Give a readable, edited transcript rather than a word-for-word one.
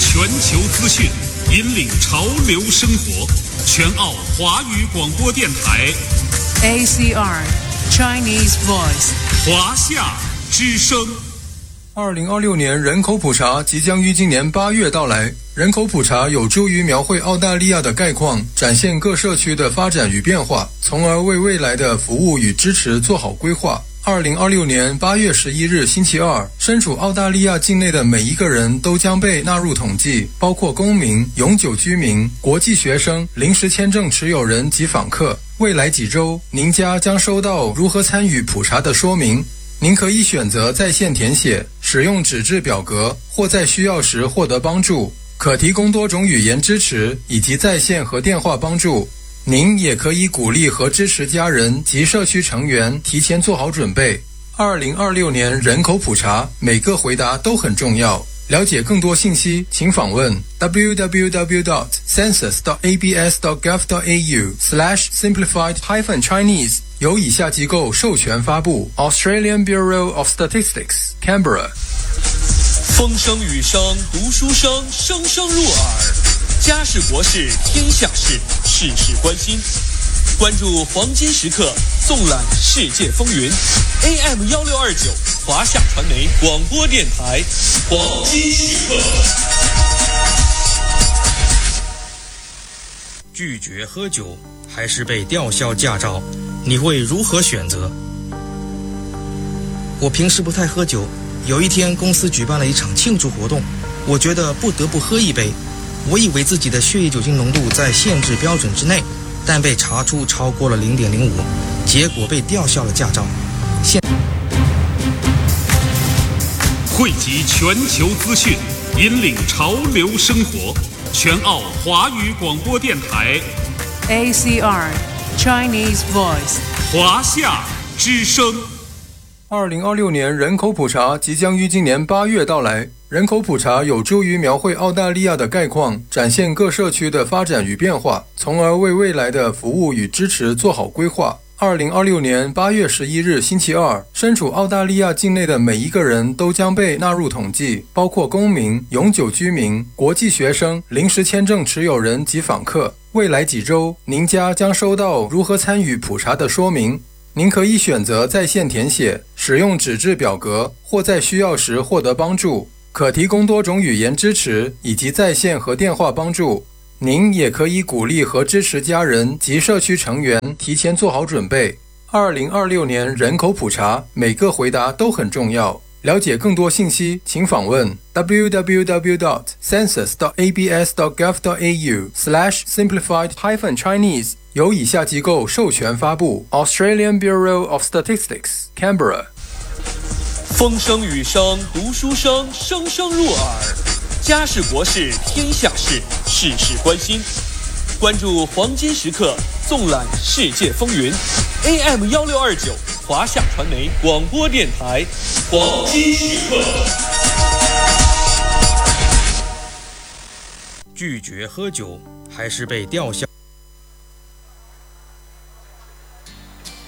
全球资讯，引领潮流生活。全澳华语广播电台 ACR Chinese Voice 华夏之声。 2026年人口普查即将于今年8月到来。人口普查有助于描绘澳大利亚的概况，展现各社区的发展与变化，从而为未来的服务与支持做好规划。2026年8月11日星期二，身处澳大利亚境内的每一个人都将被纳入统计，包括公民、永久居民、国际学生、临时签证持有人及访客。未来几周，您家将收到如何参与普查的说明。您可以选择在线填写，使用纸质表格，或在需要时获得帮助，可提供多种语言支持以及在线和电话帮助。您也可以鼓励和支持家人及社区成员提前做好准备。2026年人口普查，每个回答都很重要。了解更多信息，请访问 www.census.abs.gov.au/simplified-chinese， 由以下机构授权发布 Australian Bureau of Statistics Canberra。 风声雨声读书声，声声入耳。家事国事天下事，事事关心。关注黄金时刻，纵览世界风云。AM1629华夏传媒广播电台黄金时刻。 拒绝喝酒还是被吊销驾照，你会如何选择？我平时不太喝酒，有一天公司举办了一场庆祝活动，我觉得不得不喝一杯。我以为自己的血液酒精浓度在限制标准之内，但被查出超过了 0.05， 结果被吊销了驾照。 汇集全球资讯，引领潮流生活。全澳华语广播电台 ACR Chinese Voice 华夏之声。 2026年人口普查即将于今年8月到来。人口普查有助于描绘澳大利亚的概况，展现各社区的发展与变化，从而为未来的服务与支持做好规划。2026年8月11日星期二，身处澳大利亚境内的每一个人都将被纳入统计，包括公民、永久居民、国际学生、临时签证持有人及访客。未来几周，您家将收到如何参与普查的说明。您可以选择在线填写，使用纸质表格，或在需要时获得帮助，可提供多种语言支持以及在线和电话帮助。您也可以鼓励和支持家人及社区成员提前做好准备。2026年人口普查，每个回答都很重要。了解更多信息，请访问 www.census.abs.gov.au/simplified-chinese， 由以下机构授权发布 Australian Bureau of Statistics Canberra。 风声雨声读书声，声声入耳。家事国事天下事，事事关心。关注黄金时刻，纵览世界风云。AM1629华夏传媒广播电台黄金时刻。 拒绝喝酒还是被吊销？